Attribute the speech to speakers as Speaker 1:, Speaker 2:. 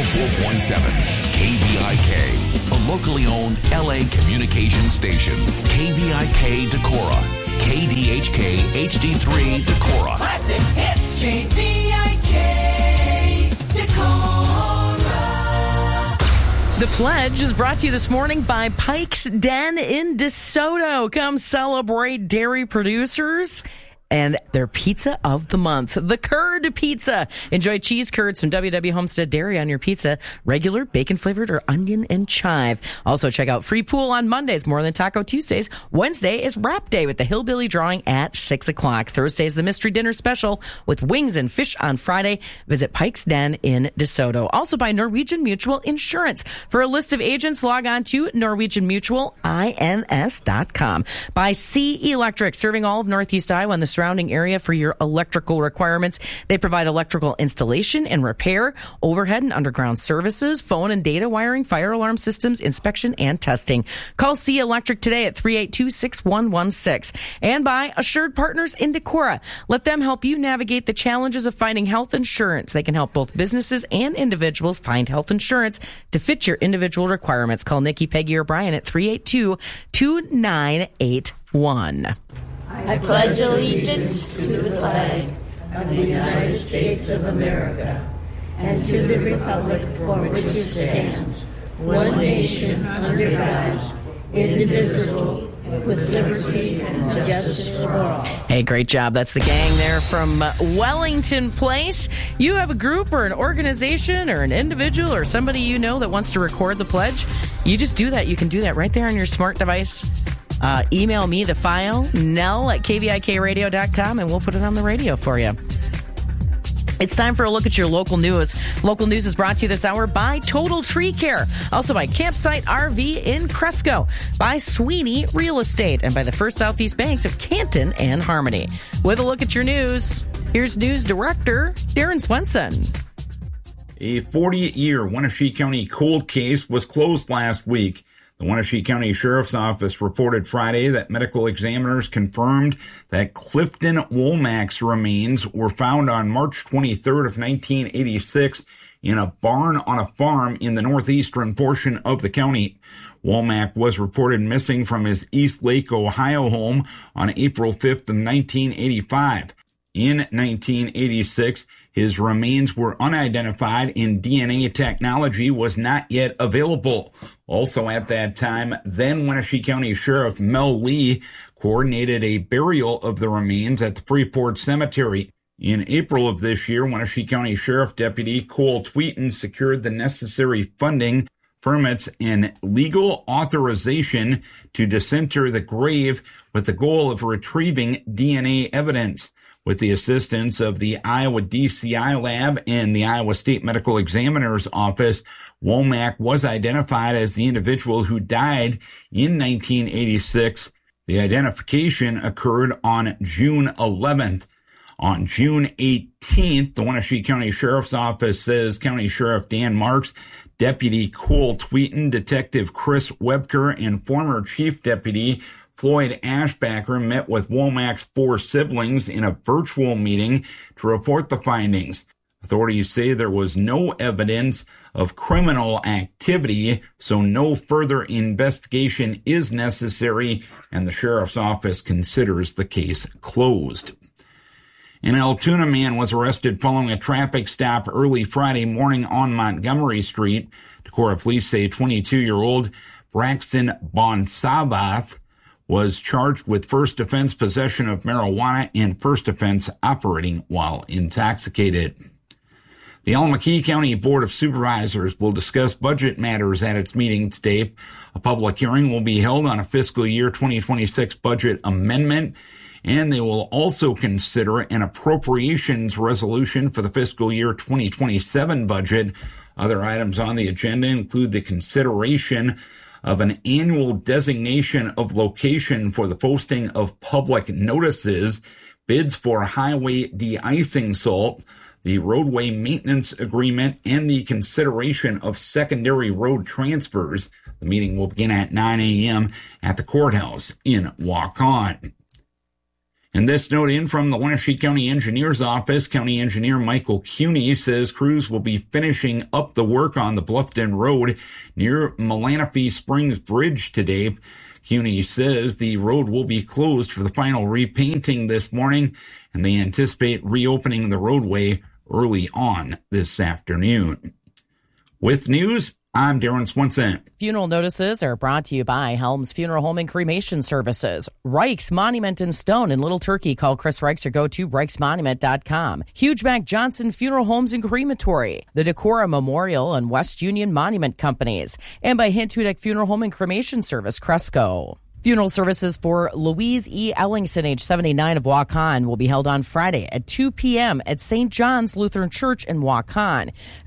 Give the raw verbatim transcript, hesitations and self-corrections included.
Speaker 1: ninety-four point seven K V I K, a locally owned L A communication station. K V I K Decorah, K D H K H D three Decorah.
Speaker 2: Classic hits, K V I K Decorah.
Speaker 3: The Pledge is brought to you this morning by Pike's Den in DeSoto. Come celebrate dairy producers and their pizza of the month, the Curd Pizza. Enjoy cheese curds from W W Homestead Dairy on your pizza, regular, bacon-flavored, or onion and chive. Also, check out Free Pool on Mondays, More Than Taco Tuesdays. Wednesday is Wrap Day with the Hillbilly Drawing at six o'clock. Thursday is the Mystery Dinner Special with wings and fish on Friday. Visit Pike's Den in DeSoto. Also by Norwegian Mutual Insurance. For a list of agents, log on to Norwegian Mutual Ins dot com. By C Electric, serving all of Northeast Iowa and the surrounding area for your electrical requirements. They provide electrical installation and repair, overhead and underground services, phone and data wiring, fire alarm systems, inspection, and testing. Call C Electric today at three eight two, six one one six. And by Assured Partners in Decorah. Let them help you navigate the challenges of finding health insurance. They can help both businesses and individuals find health insurance to fit your individual requirements. Call Nikki, Peggy, or Brian at three eight two, two nine eight one.
Speaker 4: I pledge allegiance to the flag of the United States of America and to the republic for which it stands, one nation under God, indivisible, with liberty and justice for all.
Speaker 3: Hey, great job. That's the gang there from uh, Wellington Place. You have a group or an organization or an individual or somebody you know that wants to record the pledge. You just do that. You can do that right there on your smart device. Uh, email me the file, Nell at K V I K radio dot com, and we'll put it on the radio for you. It's time for a look at your local news. Local news is brought to you this hour by Total Tree Care, also by Campsite R V in Cresco, by Sweeney Real Estate, and by the First Southeast Banks of Canton and Harmony. With a look at your news, here's News Director Darren Swenson.
Speaker 5: A forty-year Wenatchee County cold case was closed last week. The Wenatchee County Sheriff's Office reported Friday that medical examiners confirmed that Clifton Womack's remains were found on March twenty-third of nineteen eighty-six in a barn on a farm in the northeastern portion of the county. Womack was reported missing from his East Lake, Ohio home on April fifth of nineteen eighty-five. In nineteen eighty-six, his remains were unidentified and D N A technology was not yet available. Also at that time, then Wenatchee County Sheriff Mel Lee coordinated a burial of the remains at the Freeport Cemetery. In April of this year, Wenatchee County Sheriff Deputy Cole Tweeten secured the necessary funding, permits, and legal authorization to disinter the grave with the goal of retrieving D N A evidence. With the assistance of the Iowa D C I Lab and the Iowa State Medical Examiner's Office, Womack was identified as the individual who died in nineteen eighty-six. The identification occurred on June eleventh. On June eighteenth, the Wenatchee County Sheriff's Office says County Sheriff Dan Marks, Deputy Cole Tweeten, Detective Chris Webker, and former Chief Deputy Floyd Ashbacker met with Womack's four siblings in a virtual meeting to report the findings. Authorities say there was no evidence of criminal activity, so no further investigation is necessary, and the sheriff's office considers the case closed. An Altoona man was arrested following a traffic stop early Friday morning on Montgomery Street. Decorah police say twenty-two-year-old Braxton Bonsabath was charged with first offense possession of marijuana and first offense operating while intoxicated. The Alamakee County Board of Supervisors will discuss budget matters at its meeting today. A public hearing will be held on a fiscal year twenty twenty-six budget amendment, and they will also consider an appropriations resolution for the fiscal year twenty twenty-seven budget. Other items on the agenda include the consideration of an annual designation of location for the posting of public notices, bids for highway de-icing salt, the roadway maintenance agreement, and the consideration of secondary road transfers. The meeting will begin at nine a.m. at the courthouse in Waukon. And this note in from the Wenatchee County Engineer's Office. County Engineer Michael Cuney says crews will be finishing up the work on the Bluffton Road near Melanophy Springs Bridge today. Cuney says the road will be closed for the final repainting this morning, and they anticipate reopening the roadway early on this afternoon. With news, I'm Darren Swenson.
Speaker 3: Funeral notices are brought to you by Helms Funeral Home and Cremation Services. Reich's Monument and Stone in Little Turkey. Call Chris Reichs or go to reichs monument dot com. Hugeback Johnson Funeral Homes and Crematory. The Decorah Memorial and West Union Monument Companies. And by Hint Hudak Funeral Home and Cremation Service, Cresco. Funeral services for Louise E. Ellingson, age seventy-nine, of Waukon, will be held on Friday at two p.m. at Saint John's Lutheran Church in Waukon.